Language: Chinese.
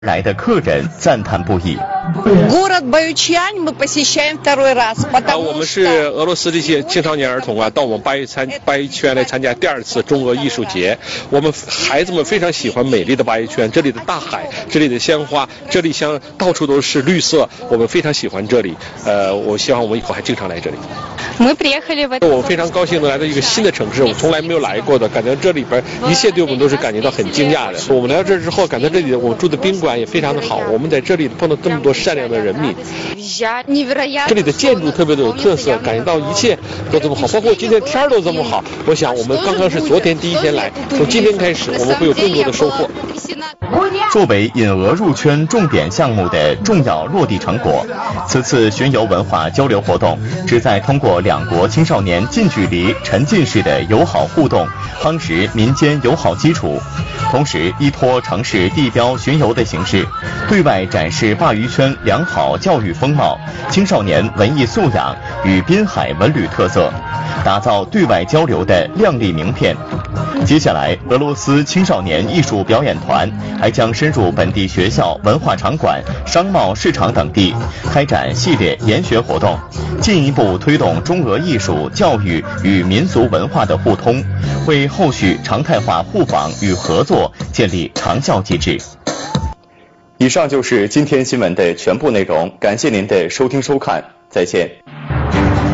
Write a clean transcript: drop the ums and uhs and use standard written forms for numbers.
来的客人赞叹不已。 Город Боючань мы посещаем второй раз, потому 我们是俄罗斯这些青少年儿童啊，到我们八一圈来参加第2次中俄艺术节。我们孩子们非常喜欢美丽的八一圈，这里的大海，这里的鲜花，这里像到处都是绿色，我们非常喜欢这里。我希望我们以后还经常来这里。 Мы приехали в 我们非常高兴的来到一个新的城市，我从来没有来过的，感觉这里边一切对我们都是感觉到很惊讶的。我们来到这之后，感觉这里我们住的宾馆也非常的好，我们在这里碰到这么多善良的人民。这里的建筑特别的有特色，感觉到一切都这么好，包括今天天都这么好。我想我们刚刚是昨天第1天来，从今天开始我们会有更多的收获。 作为引俄入圈重点项目的重要落地成果，此次巡游文化交流活动旨在通过两国青少年近距离沉浸式的友好互动，夯实民间友好基础，同时依托城市地标巡游的形式，对外展示鲅鱼圈良好教育风貌、青少年文艺素养与滨海文旅特色，打造对外交流的亮丽名片。接下来，俄罗斯青少年艺术表演团还将深入本地学校、文化场馆、商贸市场等地，开展系列研学活动，进一步推动中俄艺术、教育与民族文化的互通，为后续常态化互访与合作建立长效机制。以上就是今天新闻的全部内容，感谢您的收听收看，再见。